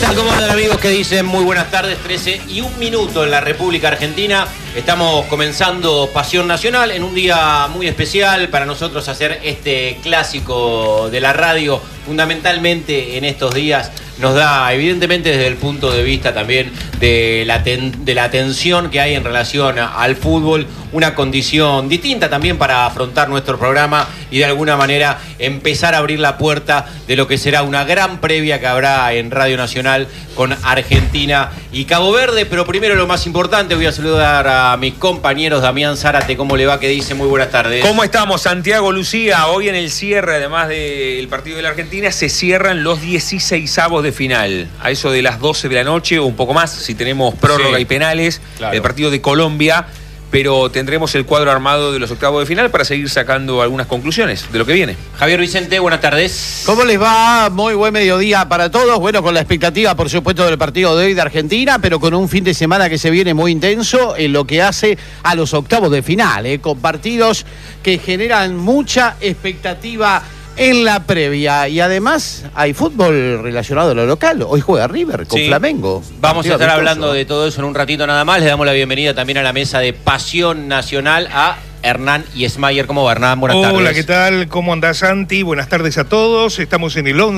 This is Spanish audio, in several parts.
tal? ¿Cómo andan, amigos? ¿Qué dicen? Muy buenas tardes, 13:01 en la República Argentina. Estamos comenzando Pasión Nacional en un día muy especial para nosotros hacer este clásico de la radio. Fundamentalmente en estos días nos da, evidentemente desde el punto de vista también de la atención que hay en relación al fútbol, una condición distinta también para afrontar nuestro programa y de alguna manera empezar a abrir la puerta de lo que será una gran previa que habrá en Radio Nacional con Argentina y Cabo Verde. Pero primero, lo más importante, voy a saludar a mis compañeros. Damián Zárate, ¿cómo le va? ¿Qué dice? Muy buenas tardes. ¿Cómo estamos, Santiago, Lucía? Hoy en el cierre, además del partido de la Argentina, se cierran los 16avos de final. A eso de las 12 de la noche o un poco más, si tenemos prórroga y penales, claro. El partido de Colombia. Pero tendremos el cuadro armado de los octavos de final para seguir sacando algunas conclusiones de lo que viene. Javier Vicente, buenas tardes. ¿Cómo les va? Muy buen mediodía para todos. Bueno, con la expectativa, por supuesto, del partido de hoy de Argentina, pero con un fin de semana que se viene muy intenso en lo que hace a los octavos de final, con partidos que generan mucha expectativa en la previa. Y además hay fútbol relacionado a lo local. Hoy juega River con Flamengo. Vamos a estar hablando de todo eso en un ratito nada más. Le damos la bienvenida también a la mesa de Pasión Nacional a Hernán Yesmayer. ¿Cómo va, Hernán? Buenas tardes. Hola, ¿qué tal? ¿Cómo andás, Santi? Buenas tardes a todos. Estamos en el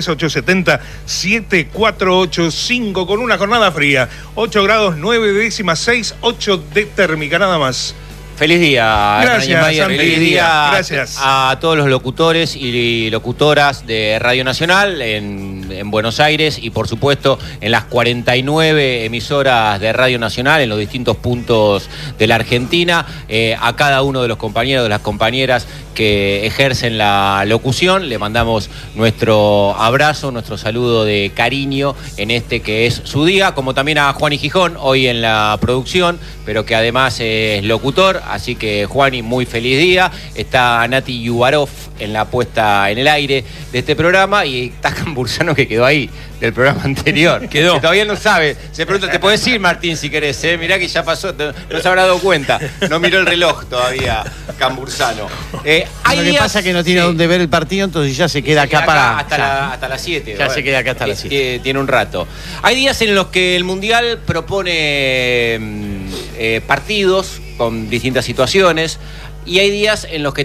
11-3870-7485 con una jornada fría. 8 grados 9 décimas 6, 8 de térmica, nada más. Feliz día, gracias, Santi. Feliz día. Gracias a todos los locutores y locutoras de Radio Nacional en Buenos Aires y por supuesto en las 49 emisoras de Radio Nacional en los distintos puntos de la Argentina, a cada uno de los compañeros, de las compañeras que ejercen la locución, le mandamos nuestro abrazo, nuestro saludo de cariño en este que es su día, como también a Juani Gijón, hoy en la producción, pero que además es locutor. Así que, Juani, muy feliz día. Está Nati Yubarov en la puesta en el aire de este programa y está Cambursano, que quedó ahí del programa anterior. Quedó. Que todavía no sabe. Se pregunta, ¿te podés ir, Martín, si querés? Mirá que ya pasó, no se habrá dado cuenta. No miró el reloj todavía, Cambursano. Lo que pasa es que no tiene dónde ver el partido, entonces ya se queda acá para... Hasta las 7. Ya se queda acá hasta las 7. Tiene un rato. Hay días en los que el Mundial propone partidos con distintas situaciones y hay días en los que